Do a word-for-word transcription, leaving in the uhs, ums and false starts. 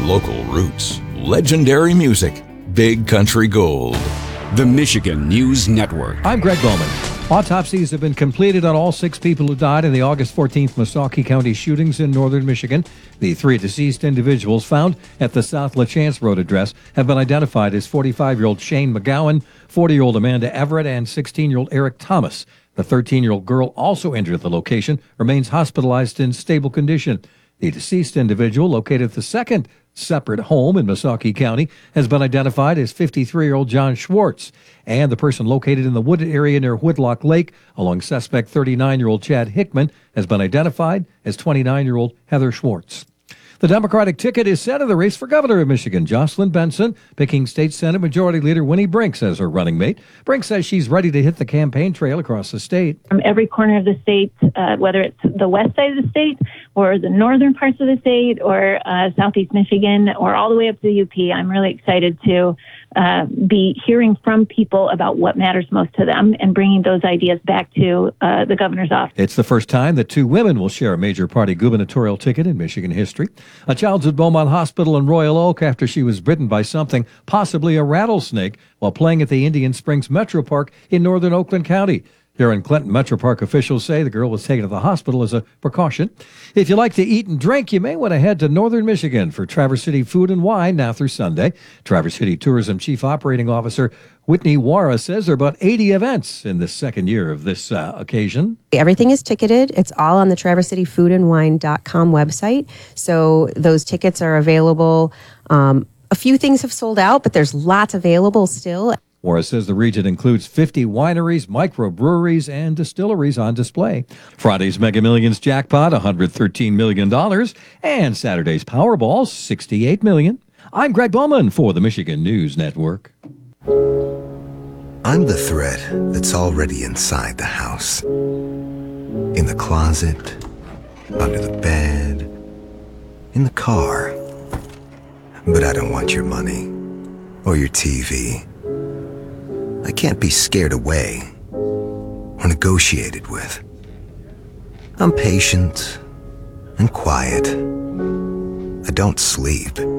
Local roots, legendary music, big country gold. The Michigan News Network. I'm Greg Bowman. Autopsies have been completed on all six people who died in the August fourteenth Missaukee County shootings in northern Michigan. The three deceased individuals found at the South LaChance Road address have been identified as forty-five-year-old Shane McGowan, forty-year-old Amanda Everett, and sixteen-year-old Eric Thomas. The thirteen-year-old girl, also injured at the location, remains hospitalized in stable condition. The deceased individual, located at the second separate home in Missaukee County, has been identified as fifty-three-year-old John Schwartz, and the person located in the wooded area near Woodlock Lake along suspect thirty-nine-year-old Chad Hickman has been identified as twenty-nine-year-old Heather Schwartz. The Democratic ticket is set in the race for governor of Michigan. Jocelyn Benson picking State Senate Majority Leader Winnie Brinks as her running mate. Brinks says she's ready to hit the campaign trail across the state. From every corner of the state, uh, whether it's the west side of the state or the northern parts of the state or uh, southeast Michigan or all the way up to the U P, I'm really excited to uh, be hearing from people about what matters most to them and bringing those ideas back to uh, the governor's office. It's the first time that two women will share a major party gubernatorial ticket in Michigan history. A child's at Beaumont Hospital in Royal Oak after she was bitten by something, possibly a rattlesnake, while playing at the Indian Springs Metro Park in northern Oakland County. Here in Clinton, Metro Park officials say the girl was taken to the hospital as a precaution. If you like to eat and drink, you may want to head to northern Michigan for Traverse City Food and Wine now through Sunday. Traverse City Tourism Chief Operating Officer Whitney Wara says there are about eighty events in the second year of this uh, occasion. Everything is ticketed. It's all on the traverse city food and wine dot com website. So those tickets are available. Um, a few things have sold out, but there's lots available still. Wara says the region includes fifty wineries, microbreweries, and distilleries on display. Friday's Mega Millions jackpot, one hundred thirteen million dollars, and Saturday's Powerball, sixty-eight million dollars. I'm Greg Bowman for the Michigan News Network. I'm the thread that's already inside the house. In the closet, under the bed, in the car. But I don't want your money or your T V. I can't be scared away or negotiated with. I'm patient and quiet. I don't sleep.